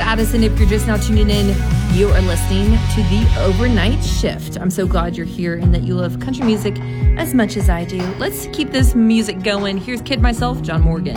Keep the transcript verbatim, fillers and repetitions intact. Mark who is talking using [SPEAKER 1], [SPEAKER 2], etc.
[SPEAKER 1] Addison. If you're just now tuning in, you are listening to The Overnight Shift. I'm so glad you're here and that you love country music as much as I do. Let's keep this music going. Here's Kid Myself, John Morgan.